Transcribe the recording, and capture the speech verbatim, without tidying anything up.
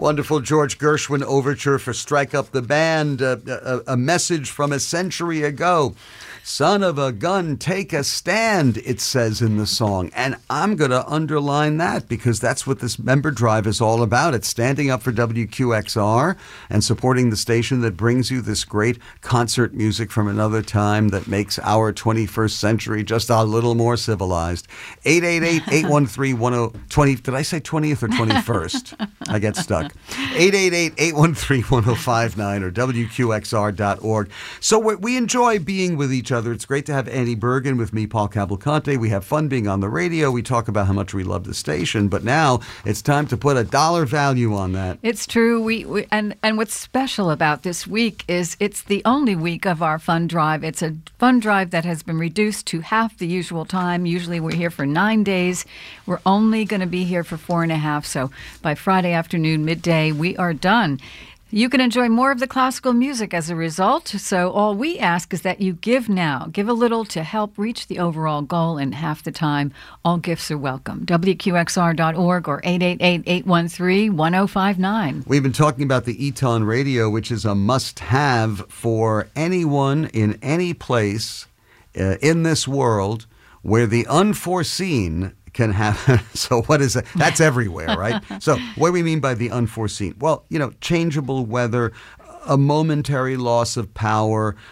Wonderful George Gershwin overture for Strike Up the Band, uh, a, a message from a century ago. Son of a gun, take a stand, it says in the song. And I'm going to underline that because that's what this member drive is all about. It's standing up for W Q X R and supporting the station that brings you this great concert music from another time that makes our twenty-first century just a little more civilized. eight eight eight, eight one three, one zero two zero. Did I say twentieth or twenty-first? I get stuck. eight eight eight, eight one three, one zero five nine or W Q X R dot org. So we we enjoy being with each other. It's great to have Annie Bergen with me, Paul Cavalcante. We have fun being on the radio. We talk about how much we love the station, but now it's time to put a dollar value on that. It's true. We, we and and what's special about this week is it's the only week of our fund drive. It's a fund drive that has been reduced to half the usual time. Usually we're here for nine days. We're only going to be here for four and a half. So by Friday afternoon, midday, we are done. You can enjoy more of the classical music as a result, so all we ask is that you give now. Give a little to help reach the overall goal in half the time. All gifts are welcome. W Q X R dot org or eight eight eight, eight one three, one zero five nine. We've been talking about the Eton Radio, which is a must-have for anyone in any place uh, in this world where the unforeseen can happen. So what is it? That's everywhere, right? So what do we mean by the unforeseen? Well, you know, changeable weather, a momentary loss of power,